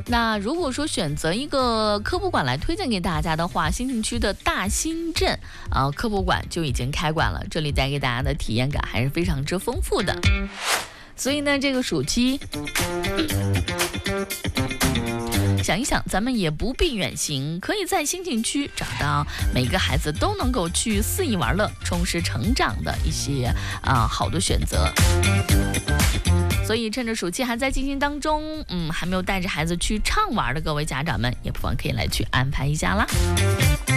那如果说选择一个科普馆来推荐给大家的话，兴庆区的大新镇科普馆就已经开馆了，这里带给大家的体验感还是非常之丰富的。所以呢，这个暑期想一想，咱们也不必远行，可以在兴庆区找到每个孩子都能够去肆意玩乐、充实成长的一些好的选择。所以趁着暑期还在进行当中，还没有带着孩子去畅玩的各位家长们，也不妨可以来去安排一下啦。